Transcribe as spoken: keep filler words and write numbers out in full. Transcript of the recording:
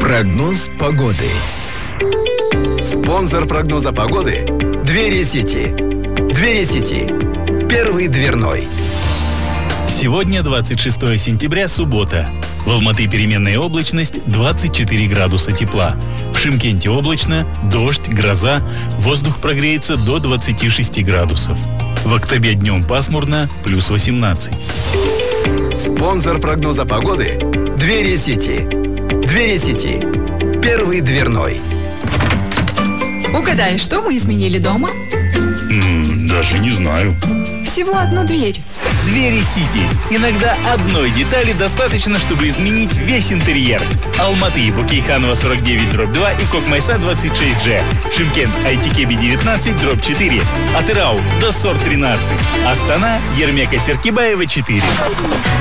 Прогноз погоды. Спонсор прогноза погоды – Двери Сити. Двери Сити. Первый дверной. Сегодня двадцать шестое сентября, суббота. В Алматы переменная облачность, двадцать четыре градуса тепла. В Шымкенте облачно, дождь, гроза. Воздух прогреется до двадцати шести градусов. В Актабе днем пасмурно, плюс восемнадцать. Спонсор прогноза погоды – Двери Сити. Двери Сити. Первый дверной. Угадай, что мы изменили дома? М-м, даже не знаю. Всего одну дверь. Двери Сити. Иногда одной детали достаточно, чтобы изменить весь интерьер. Алматы, Букейханова сорок девять дробь два и Кокмайса двадцать шесть джи. Шымкент, Айтикеби девятнадцать дробь четыре. Атырау, Доссор тринадцать. Астана, Ермека Серкибаева четыре.